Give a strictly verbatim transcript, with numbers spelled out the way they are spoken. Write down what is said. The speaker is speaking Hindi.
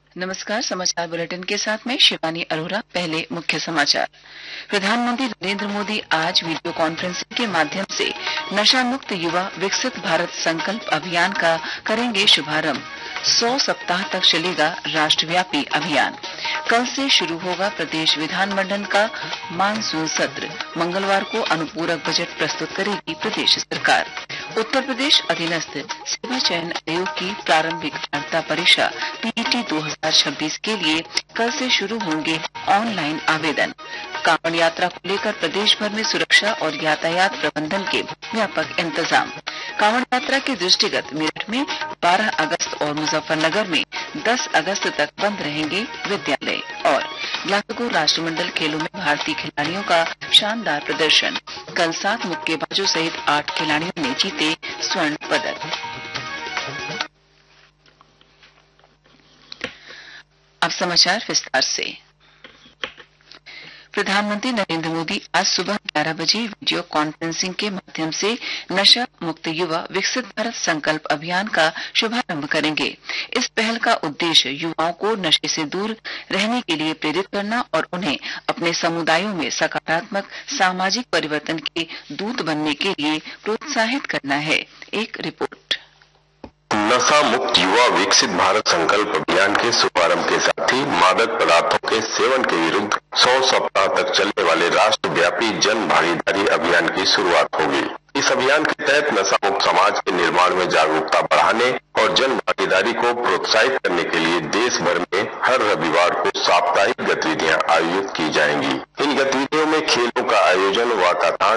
नमस्कार, समाचार बुलेटिन के साथ में शिवानी अरोरा। पहले मुख्य समाचार। प्रधानमंत्री नरेंद्र मोदी आज वीडियो कॉन्फ्रेंसिंग के माध्यम से नशा मुक्त युवा विकसित भारत संकल्प अभियान का करेंगे शुभारंभ। सौ सप्ताह तक चलेगा राष्ट्रव्यापी अभियान। कल से शुरू होगा प्रदेश विधानमंडल का मानसून सत्र। मंगलवार को अनुपूरक बजट प्रस्तुत करेगी प्रदेश सरकार। उत्तर प्रदेश अधीनस्थ सेवा चयन आयोग की प्रारंभिक पात्रता परीक्षा पीईटी दो हज़ार छब्बीस के लिए कल से शुरू होंगे ऑनलाइन आवेदन। कांवड़ यात्रा को लेकर प्रदेश भर में सुरक्षा और यातायात प्रबंधन के व्यापक इंतजाम। कांवड़ यात्रा के दृष्टिगत मेरठ में बारह अगस्त और मुजफ्फरनगर में दस अगस्त तक बंद रहेंगे विद्यालय। और ग्लासगो राष्ट्रमंडल खेलों में भारतीय खिलाड़ियों का शानदार प्रदर्शन। कल सात मुक्केबाजों सहित आठ खिलाड़ियों ने जीते स्वर्ण पदक। अब समाचार विस्तार से। प्रधानमंत्री नरेंद्र मोदी आज सुबह ग्यारह बजे वीडियो कॉन्फ्रेंसिंग के माध्यम से नशा मुक्त युवा विकसित भारत संकल्प अभियान का शुभारंभ करेंगे। इस पहल का उद्देश्य युवाओं को नशे से दूर रहने के लिए प्रेरित करना और उन्हें अपने समुदायों में सकारात्मक सामाजिक परिवर्तन के दूत बनने के लिए प्रोत्साहित करना है। एक रिपोर्ट। नशा मुक्त युवा विकसित भारत संकल्प अभियान के शुभारंभ के साथ ही मादक पदार्थों के सेवन के विरुद्ध सौ सप्ताह तक चलने वाले राष्ट्रव्यापी जन भागीदारी अभियान की शुरुआत होगी। इस अभियान के तहत नशा मुक्त समाज के निर्माण में जागरूकता बढ़ाने और जन भागीदारी को प्रोत्साहित करने के लिए देश भर में हर रविवार को साप्ताहिक गतिविधियां आयोजित की जाएंगी। इन गतिविधियों में खेलों का आयोजन, वाकाथान,